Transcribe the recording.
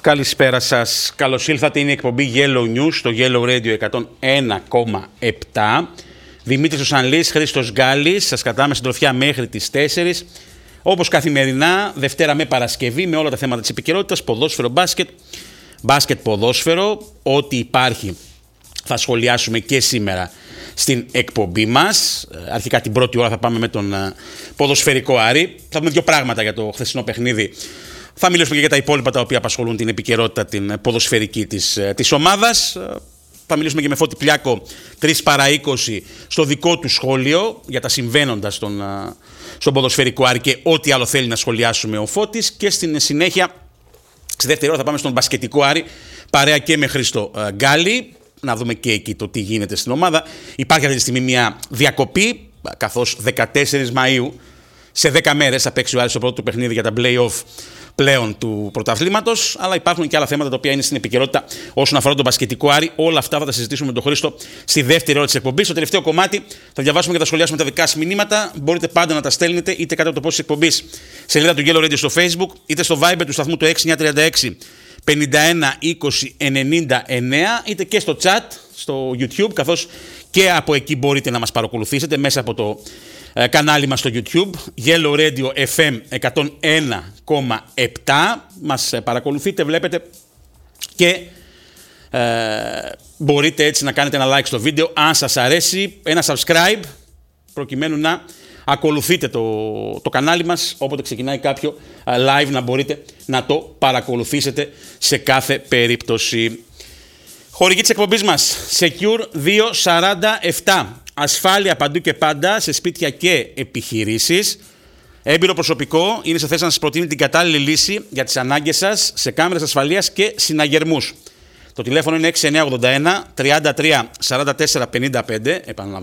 Καλησπέρα σας. Καλώς ήλθατε. Είναι η εκπομπή Yellow News στο Yellow Radio 101,7. Δημήτρης Οσανλής, Χρήστος Γκάλης. Σας κρατάμε συντροφιά μέχρι τις 4. Όπως καθημερινά, Δευτέρα με Παρασκευή, με όλα τα θέματα της επικαιρότητας, ποδόσφαιρο, μπάσκετ, ποδόσφαιρο. Ό,τι υπάρχει θα σχολιάσουμε και σήμερα στην εκπομπή μας. Αρχικά την πρώτη ώρα θα πάμε με τον ποδοσφαιρικό Άρη. Θα δούμε δύο πράγματα για το χθεσινό παιχνίδι. Θα μιλήσουμε και για τα υπόλοιπα τα οποία απασχολούν την επικαιρότητα την ποδοσφαιρική της ομάδας. Θα μιλήσουμε και με Φώτη Πλιάκο 3 παρά 20 στο δικό του σχόλιο για τα συμβαίνοντα στον ποδοσφαιρικό Άρη και ό,τι άλλο θέλει να σχολιάσουμε ο Φώτης. Και στην συνέχεια, στη δεύτερη ώρα θα πάμε στον μπασκετικό Άρη παρέα και με Χρήστο Γκάλη. Να δούμε και εκεί το τι γίνεται στην ομάδα. Υπάρχει αυτή τη στιγμή μια διακοπή, καθώς 14 Μαΐου, σε 10 μέρες θα παίξει ο Άρης το πρώτο του παιχνίδι για τα play-off πλέον του πρωταθλήματος, αλλά υπάρχουν και άλλα θέματα τα οποία είναι στην επικαιρότητα όσον αφορά τον μπασκετικό Άρη. Όλα αυτά θα τα συζητήσουμε με τον Χρήστο στη δεύτερη ώρα της εκπομπής. Στο τελευταίο κομμάτι θα διαβάσουμε και θα σχολιάσουμε τα δικά σας μηνύματα. Μπορείτε πάντα να τα στέλνετε είτε κάτω από το post της εκπομπής, σελίδα του Yellow Radio στο Facebook, είτε στο Viber του σταθμού του 6936 51 20 99, είτε και στο chat στο YouTube, καθώς και από εκεί μπορείτε να μας παρακολουθήσετε μέσα από το κανάλι μας στο YouTube, Yellow Radio FM 101,7. Μας παρακολουθείτε, βλέπετε και μπορείτε έτσι να κάνετε ένα like στο βίντεο αν σας αρέσει, ένα subscribe προκειμένου να ακολουθείτε το κανάλι μας όποτε ξεκινάει κάποιο live, να μπορείτε να το παρακολουθήσετε σε κάθε περίπτωση. Χορηγή της εκπομπής μας, Secure 247. Ασφάλεια παντού και πάντα, σε σπίτια και επιχειρήσεις. Έμπειρο προσωπικό είναι σε θέση να σας προτείνει την κατάλληλη λύση για τις ανάγκες σας σε κάμερες ασφαλείας και συναγερμούς. Το τηλέφωνο είναι 6981 33 44 55, επαναλαμβάνω.